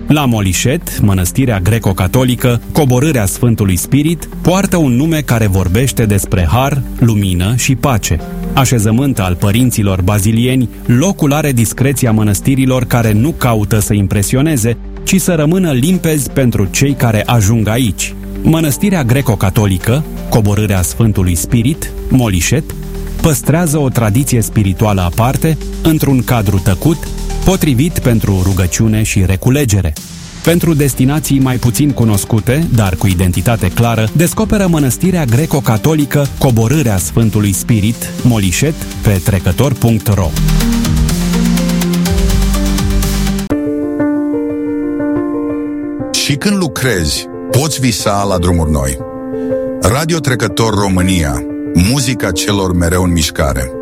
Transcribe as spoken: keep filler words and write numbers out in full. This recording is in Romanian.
La Molișet, mănăstirea greco-catolică, Coborârea Sfântului Spirit, poartă un nume care vorbește despre har, lumină și pace. Așezământ al părinților bazilieni, locul are discreția mănăstirilor care nu caută să impresioneze, ci să rămână limpezi pentru cei care ajung aici. Mănăstirea greco-catolică, Coborârea Sfântului Spirit, Molișet, păstrează o tradiție spirituală aparte, într-un cadru tăcut, potrivit pentru rugăciune și reculegere. Pentru destinații mai puțin cunoscute, dar cu identitate clară, descoperă mănăstirea greco-catolică Coborârea Sfântului Spirit, Molișet, pe trecător punct ro. Și când lucrezi, poți visa la drumuri noi. Radio Trecător România, muzica celor mereu în mișcare.